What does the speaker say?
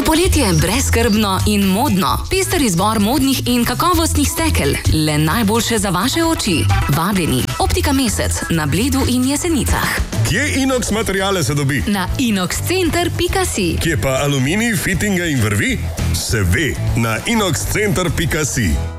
Poletje je brezskrbno in modno. Pester izbor modnih in kakovostnih stekel. Le najboljše za vaše oči. Vabljeni. Optika Mesec na Bledu in Jesenicah. Kje inox materiale se dobi? Na inoxcenter.si. Kje pa aluminij, fitinge in vrvi? Se ve na inoxcenter.si.